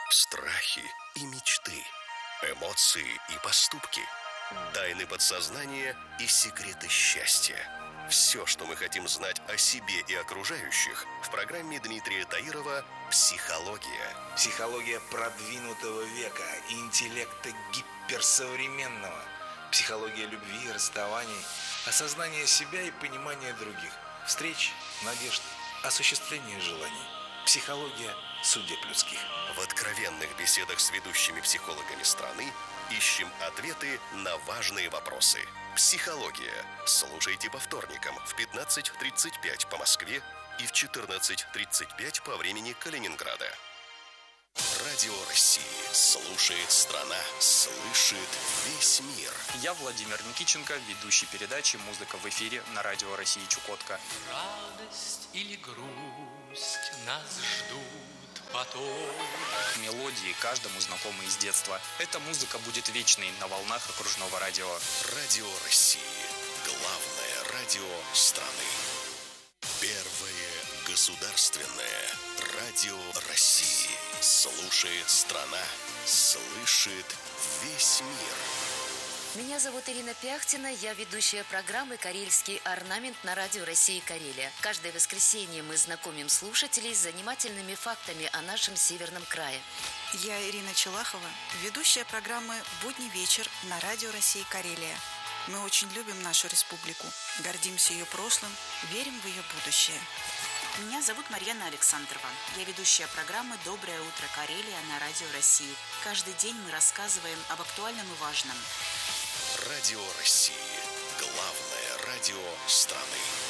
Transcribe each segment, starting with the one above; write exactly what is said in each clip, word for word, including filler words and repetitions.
Страхи и мечты, эмоции и поступки, тайны подсознания и секреты счастья. Все, что мы хотим знать о себе и окружающих, в программе Дмитрия Таирова «Психология». Психология продвинутого века, интеллекта гиперсовременного. Психология любви и расставаний, осознания себя и понимания других. Встреч, надежд, осуществления желаний. Психология судеб людских. В откровенных беседах с ведущими психологами страны ищем ответы на важные вопросы. «Психология». Слушайте по вторникам в пятнадцать тридцать пять по Москве и в четырнадцать тридцать пять по времени Калининграда. Радио России. Слушает страна. Слышит весь мир. Я Владимир Никитченко, ведущий передачи «Музыка в эфире» на Радио России Чукотка. Радость или грусть нас ждут потом. Мелодии каждому знакомы из детства. Эта музыка будет вечной на волнах окружного радио. Радио России. Главное радио страны. Первое государственное радио России. Слушает страна. Слышит весь мир. Меня зовут Ирина Пяхтина, я ведущая программы «Карельский орнамент» на Радио России Карелия. Каждое воскресенье мы знакомим слушателей с занимательными фактами о нашем северном крае. Я Ирина Челахова, ведущая программы «Будний вечер» на Радио России Карелия. Мы очень любим нашу республику, гордимся ее прошлым, верим в ее будущее. Меня зовут Марьяна Александрова. Я ведущая программы «Доброе утро, Карелия» на Радио России. Каждый день мы рассказываем об актуальном и важном. Радио России. Главное радио страны.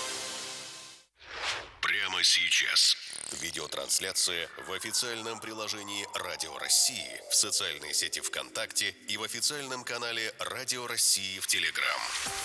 Прямо сейчас. Видеотрансляция в официальном приложении Радио России, в социальной сети ВКонтакте и в официальном канале Радио России в Телеграм.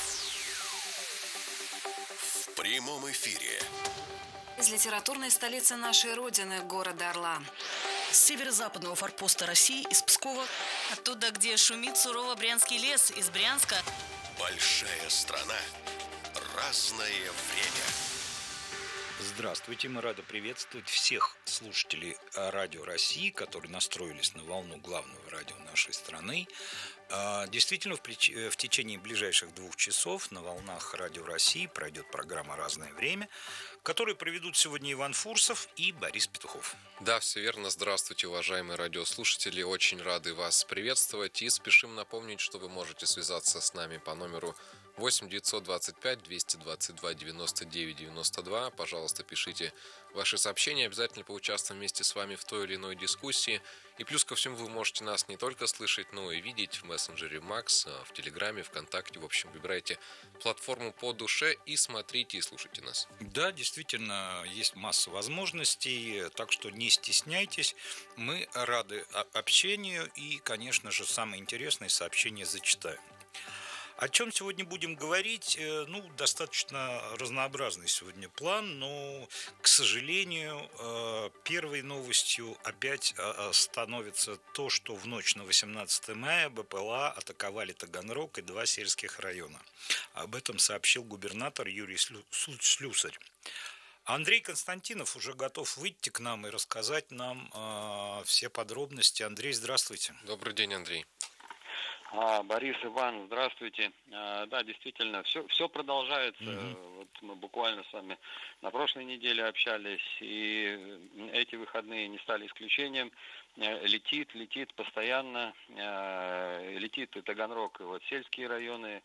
В прямом эфире. Из литературной столицы нашей Родины, города Орла. С северо-западного форпоста России, из Пскова. Оттуда, где шумит сурово Брянский лес, из Брянска. Большая страна. Разное время. Здравствуйте, мы рады приветствовать всех слушателей Радио России, которые настроились на волну главного радио нашей страны. Действительно, в течение ближайших двух часов на волнах Радио России пройдет программа «Разное время», которую проведут сегодня Иван Фурсов и Борис Петухов. Да, все верно. Здравствуйте, уважаемые радиослушатели. Очень рады вас приветствовать и спешим напомнить, что вы можете связаться с нами по номеру восемь девятьсот двадцать пять двести двадцать два девяносто девять девяносто два. Пожалуйста, пишите ваши сообщения. Обязательно поучаствуем вместе с вами в той или иной дискуссии. И плюс ко всему вы можете нас не только слышать, но и видеть в мессенджере Макс, в Телеграме, ВКонтакте. В общем, выбирайте платформу по душе и смотрите и слушайте нас. Да, действительно, есть масса возможностей, так что не стесняйтесь. Мы рады общению и, конечно же, самое интересное сообщение зачитаем. О чем сегодня будем говорить? Ну, достаточно разнообразный сегодня план, но, к сожалению, первой новостью опять становится то, что в ночь на восемнадцатое мая БПЛА атаковали Таганрог и два сельских района. Об этом сообщил губернатор Юрий Слюсарь. Андрей Константинов уже готов выйти к нам и рассказать нам все подробности. Андрей, здравствуйте. Добрый день, Андрей. А, Борис, Иван, здравствуйте. А, да, действительно, все, все продолжается. Mm-hmm. Вот мы буквально с вами на прошлой неделе общались, и эти выходные не стали исключением. Летит, летит постоянно, летит и Таганрог, и вот сельские районы,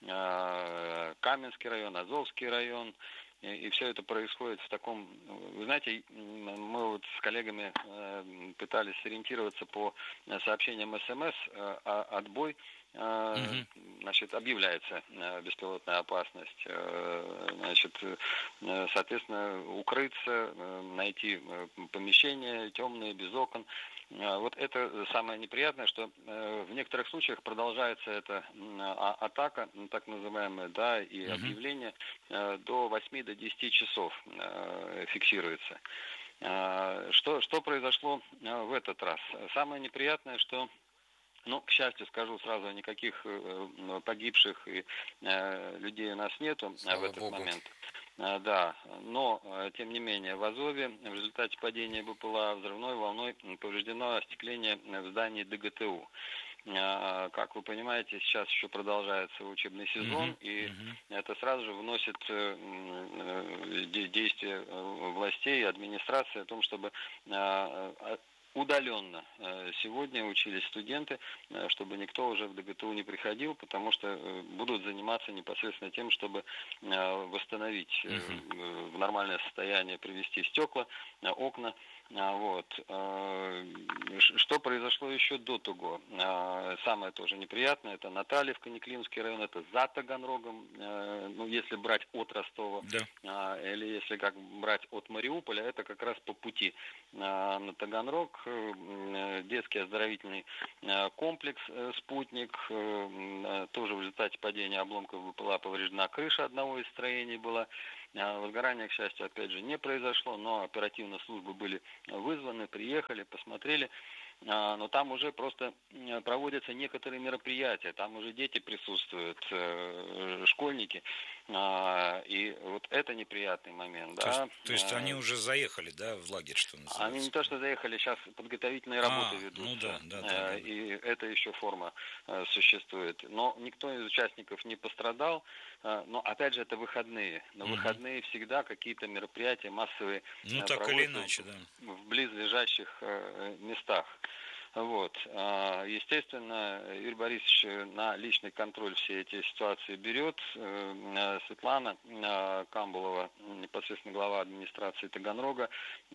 Каменский район, Азовский район. И все это происходит в таком... Вы знаете, мы вот с коллегами пытались сориентироваться по сообщениям СМС, отбой, mm-hmm. значит, объявляется беспилотная опасность, значит, соответственно, укрыться, найти помещения темные, без окон. Вот это самое неприятное, что в некоторых случаях продолжается эта атака, так называемая, да, и mm-hmm. объявление до восьми до десяти часов фиксируется. Что, что произошло в этот раз? Самое неприятное, что, ну, к счастью, скажу сразу, никаких погибших и людей у нас нету. Слава в этот Богу. момент. Да, но, тем не менее, в Азове в результате падения БПЛА взрывной волной повреждено остекление в здании ДГТУ. Как вы понимаете, сейчас еще продолжается учебный сезон, uh-huh, и uh-huh. это сразу же вносит действия властей и администрации о том, чтобы удаленно сегодня учились студенты, чтобы никто уже в ДГТУ не приходил, потому что будут заниматься непосредственно тем, чтобы восстановить uh-huh. в нормальное состояние, привести стекла, окна. Вот. Что произошло еще до того? Самое тоже неприятное, это Натальевка, Неклинский район, это за Таганрогом, ну, если брать от Ростова, да. Или если как брать от Мариуполя, это как раз по пути на Таганрог, детский оздоровительный комплекс «Спутник», тоже в результате падения обломков БПЛА повреждена крыша одного из строений была. Возгорание, к счастью, опять же, не произошло, но оперативно службы были вызваны, приехали, посмотрели. Но там уже просто проводятся некоторые мероприятия, там уже дети присутствуют, школьники, и вот это неприятный момент. То, да. есть, то есть они уже заехали, да, в лагерь, что называется? Они не то, что заехали, сейчас подготовительные работы а, ведутся, ну да, да, да, да. И это еще форма существует. Но никто из участников не пострадал, но опять же это выходные. На угу. выходные всегда какие-то мероприятия массовые ну, так или иначе, да. в близлежащих местах. Вот. Естественно, Юрий Борисович на личный контроль все эти ситуации берет. Светлана Камбулова, непосредственно глава администрации Таганрога,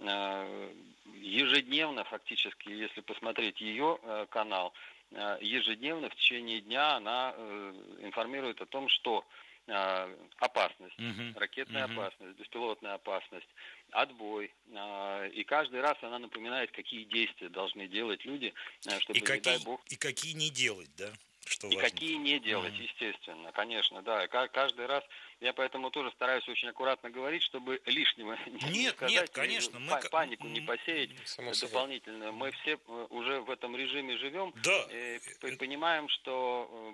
ежедневно, фактически, если посмотреть ее канал, ежедневно в течение дня она информирует о том, что опасность, uh-huh. ракетная uh-huh. опасность, беспилотная опасность, отбой. И каждый раз она напоминает, какие действия должны делать люди, чтобы, и не какие, дай бог... И какие не делать, да? Что и важно. какие не делать, uh-huh. естественно, конечно, да. Каждый раз я поэтому тоже стараюсь очень аккуратно говорить, чтобы лишнего не нет, сказать, нет, конечно, мы... панику не посеять Само дополнительно. Мы все уже в этом режиме живем да. и понимаем, что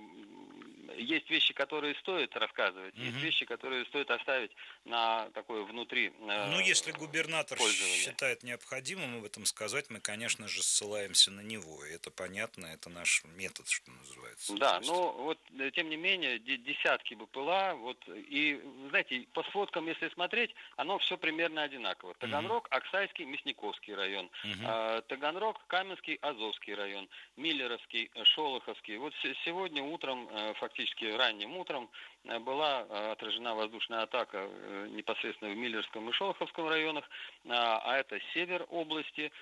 есть вещи, которые стоит рассказывать, угу. есть вещи, которые стоит оставить на такое внутри. Ну, если губернатор считает необходимым об этом сказать, мы, конечно же, ссылаемся на него. И это понятно, это наш метод, что называется. Да, но вот, тем не менее, десятки БПЛА, вот, и, знаете, по сводкам, если смотреть, оно все примерно одинаково. Таганрог, угу. Аксайский, Мясниковский район, угу. Таганрог, Каменский, Азовский район, Миллеровский, Шолоховский. Вот сегодня утром, фактически ранним утром, была отражена воздушная атака непосредственно в Миллерском и Шолоховском районах, а это север области.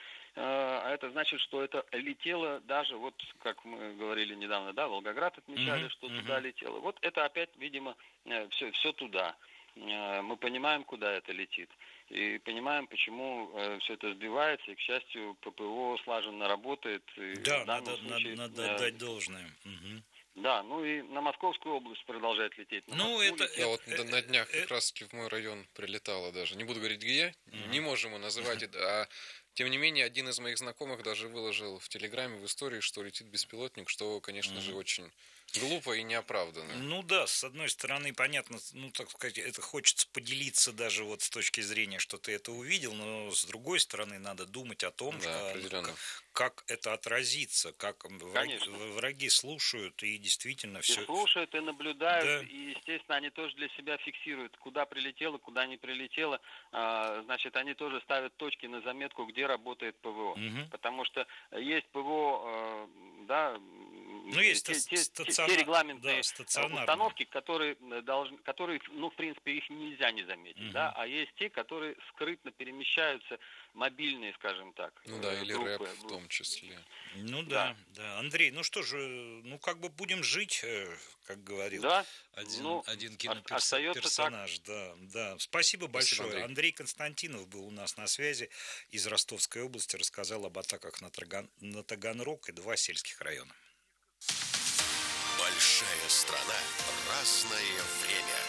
А это значит, что это летело даже, вот как мы говорили недавно, да, Волгоград отмечали, uh-huh, что uh-huh. туда летело. Вот это опять, видимо, все, все туда. Мы понимаем, куда это летит. И понимаем, почему все это сбивается. И, к счастью, ППО слаженно работает. И да, надо, случае, надо, надо отдать должное. Угу. Да, ну и на Московскую область продолжает лететь. На ну, Москву это, летит. я вот это, на днях это, как раз-таки в мой район прилетало даже. Не буду говорить где, uh-huh. не можем его называть, uh-huh. а тем не менее, один из моих знакомых даже выложил в Телеграме, в истории, что летит беспилотник, что, конечно uh-huh. же, очень глупо и неоправданно. Ну да, с одной стороны, понятно, ну, так сказать, это хочется поделиться даже вот с точки зрения, что ты это увидел, но с другой стороны, надо думать о том, да, что, как, как это отразится, как враги, враги слушают и действительно все... И слушают, и наблюдают, да. И, естественно, они тоже для себя фиксируют, куда прилетело, куда не прилетело. А, значит, они тоже ставят точки на заметку, где работает ПВО. Угу. Потому что есть ПВО, да... Ну, есть те, те, стационар... те регламентные да, установки, которые должны, которые, ну, в принципе, их нельзя не заметить, угу. да, а есть те, которые скрытно перемещаются, мобильные, скажем так. Ну да, или группы. Рэп в том числе. Ну да, да, да. Андрей, ну что же, ну как бы будем жить, как говорил да? один, ну, один киноперсонаж. Да, да. Спасибо большое. Андрей. Андрей Константинов был у нас на связи из Ростовской области, рассказал об атаках на, Траган... на Таганрог и два сельских района. Большая страна, разное время.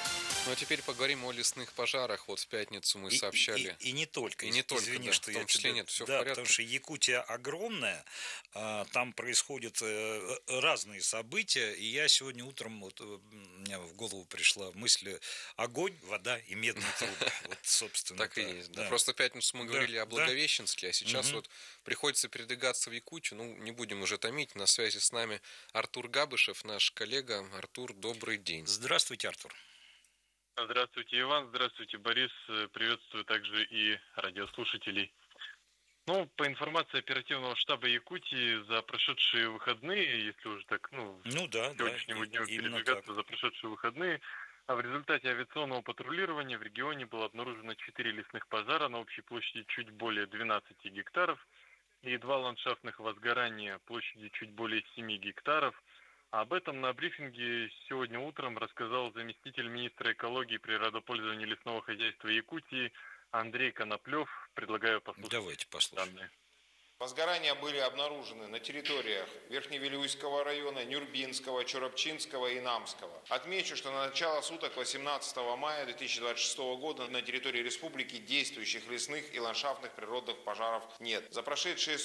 Ну а теперь поговорим о лесных пожарах. Вот в пятницу мы и, сообщали. И, и, и не только. И не только, Извини, да, что в том я числе тебе... нет, все да, в порядке. Потому что Якутия огромная, там происходят разные события, и я сегодня утром, вот, у меня в голову пришла мысль: огонь, вода и медные трубы. Вот, собственно. Так и есть, да. Просто в пятницу мы говорили о Благовещенске, а сейчас вот приходится передвигаться в Якутию. Ну, не будем уже томить. На связи с нами Артур Габышев, наш коллега. Артур, добрый день. Здравствуйте, Артур. Здравствуйте, Иван. Здравствуйте, Борис. Приветствую также и радиослушателей. Ну, по информации оперативного штаба Якутии, за прошедшие выходные, если уже так, ну, ну да, сегодняшнему да, дню передвигаться так. за прошедшие выходные, а в результате авиационного патрулирования в регионе было обнаружено четыре лесных пожара на общей площади чуть более двенадцати гектаров и два ландшафтных возгорания площадью чуть более семи гектаров. Об этом на брифинге сегодня утром рассказал заместитель министра экологии и природопользования лесного хозяйства Якутии Андрей Коноплев. Предлагаю послушать. Давайте послушаем. Данные. Возгорания были обнаружены на территориях Верхневилюйского района, Нюрбинского, Чоропчинского и Намского. Отмечу, что на начало суток восемнадцатого мая две тысячи двадцать шестого года на территории республики действующих лесных и ландшафтных природных пожаров нет. За прошедшие